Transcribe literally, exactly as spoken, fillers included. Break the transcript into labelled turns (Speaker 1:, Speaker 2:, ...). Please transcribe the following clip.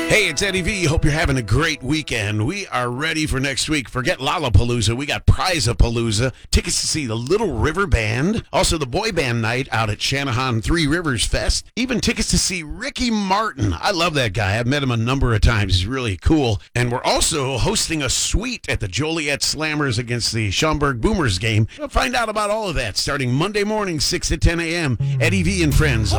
Speaker 1: Hey, it's Eddie V. Hope you're having a great weekend. We are ready for next week. Forget Lollapalooza. We got Prize-a-Palooza. Tickets to see the Little River Band. Also, the boy band night out at Shanahan Three Rivers Fest. Even tickets to see Ricky Martin. I love that guy. I've met him a number of times. He's really cool. And we're also hosting a suite at the Joliet Slammers against the Schaumburg Boomers game. We'll find out about all of that starting Monday morning, six to ten a.m. Eddie V and Friends